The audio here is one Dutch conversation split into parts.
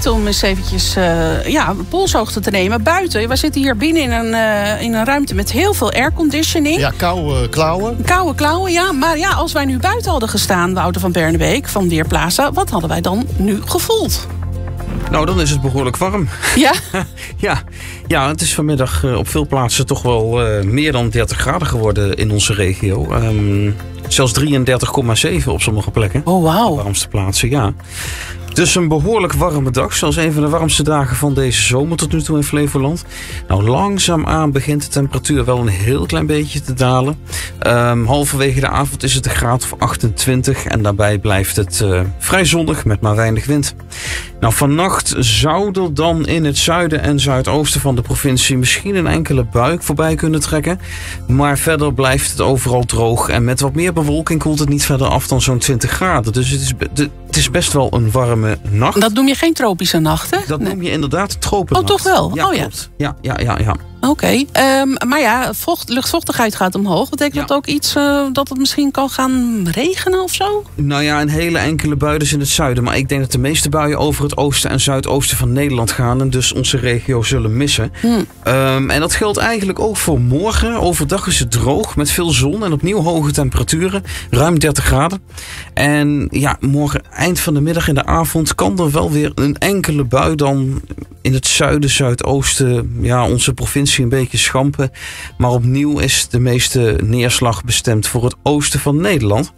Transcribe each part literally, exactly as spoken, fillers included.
tijd om eens eventjes uh, ja, polshoogte te nemen. Buiten, we zitten hier binnen in een, uh, in een ruimte met heel veel airconditioning. Ja, koude klauwen. Koude klauwen, ja. Maar ja, als wij nu buiten hadden gestaan, Wouter van Bernebeek van Weerplaza, wat hadden wij dan nu gevoeld? Nou, dan is het behoorlijk warm. Ja? ja, ja, het is vanmiddag uh, op veel plaatsen toch wel uh, meer dan dertig graden geworden in onze regio. Um, zelfs drieëndertig komma zeven op sommige plekken. Oh, wauw. De warmste plaatsen, ja. Dus een behoorlijk warme dag. Zelfs een van de warmste dagen van deze zomer tot nu toe in Flevoland. Nou, langzaamaan begint de temperatuur wel een heel klein beetje te dalen. Um, halverwege de avond is het een graad of achtentwintig. En daarbij blijft het uh, vrij zonnig met maar weinig wind. Nou, vannacht zou er dan in het zuiden en zuidoosten van de provincie misschien een enkele bui voorbij kunnen trekken. Maar verder blijft het overal droog. En met wat meer bewolking koelt het niet verder af dan zo'n twintig graden. Dus het is, de, het is best wel een warme nacht. Dat noem je geen tropische nacht, hè? Dat nee. noem je inderdaad tropennacht. Oh, toch wel? Ja, oh, ja. klopt. Ja, ja, ja, ja. Oké, okay. um, maar ja, vocht, luchtvochtigheid gaat omhoog. Betekent ja. dat ook iets uh, dat het misschien kan gaan regenen of zo? Nou ja, een hele enkele bui dus in het zuiden. Maar ik denk dat de meeste buien over het oosten en zuidoosten van Nederland gaan. En dus onze regio zullen missen. Hmm. Um, en dat geldt eigenlijk ook voor morgen. Overdag is het droog met veel zon en opnieuw hoge temperaturen. Ruim dertig graden. En ja, morgen eind van de middag in de avond kan er wel weer een enkele bui dan in het zuiden, zuidoosten, ja, onze provincie een beetje schampen. Maar opnieuw is de meeste neerslag bestemd voor het oosten van Nederland.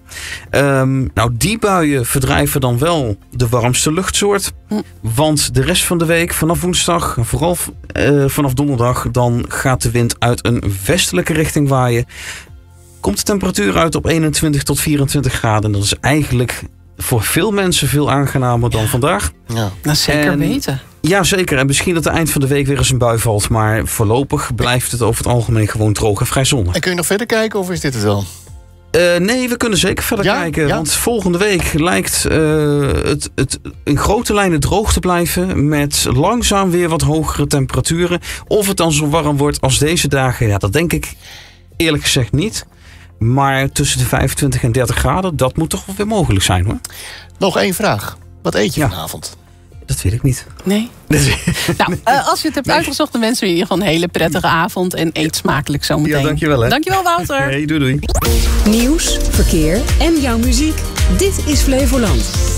Um, nou, die buien verdrijven dan wel de warmste luchtsoort. Hm. Want de rest van de week, vanaf woensdag, vooral uh, vanaf donderdag, dan gaat de wind uit een westelijke richting waaien. Komt de temperatuur uit op eenentwintig tot vierentwintig graden. Dat is eigenlijk voor veel mensen veel aangenamer dan ja. vandaag. Ja, dat zeker en, weten. Ja, zeker. En misschien dat het eind van de week weer eens een bui valt. Maar voorlopig blijft het over het algemeen gewoon droog en vrij zonnig. En kun je nog verder kijken of is dit het wel? Uh, nee, we kunnen zeker verder ja, kijken. Ja. Want volgende week lijkt uh, het, het in grote lijnen droog te blijven. Met langzaam weer wat hogere temperaturen. Of het dan zo warm wordt als deze dagen, ja, dat denk ik eerlijk gezegd niet. Maar tussen de vijfentwintig en dertig graden, dat moet toch wel weer mogelijk zijn, hoor. Nog één vraag. Wat eet je ja. vanavond? Dat weet ik niet. Nee? nou, uh, als je het hebt nee. uitgezocht, dan wensen we in ieder geval een hele prettige avond. En eet smakelijk zometeen. Ja, dankjewel. Hè. Dankjewel, Wouter. Hey, doei doei. Nieuws, verkeer en jouw muziek. Dit is Flevoland.